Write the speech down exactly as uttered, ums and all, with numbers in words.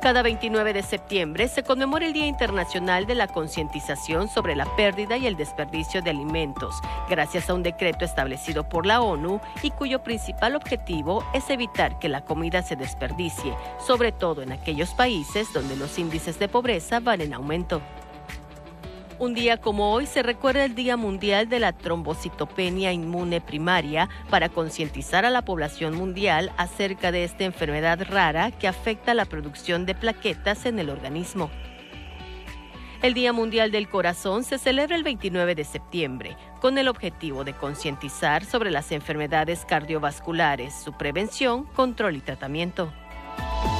Cada veintinueve de septiembre se conmemora el Día Internacional de la Concientización sobre la Pérdida y el Desperdicio de Alimentos, gracias a un decreto establecido por la ONU y cuyo principal objetivo es evitar que la comida se desperdicie, sobre todo en aquellos países donde los índices de pobreza van en aumento. Un día como hoy se recuerda el Día Mundial de la Trombocitopenia Inmune Primaria para concientizar a la población mundial acerca de esta enfermedad rara que afecta la producción de plaquetas en el organismo. El Día Mundial del Corazón se celebra el veintinueve de septiembre con el objetivo de concientizar sobre las enfermedades cardiovasculares, su prevención, control y tratamiento.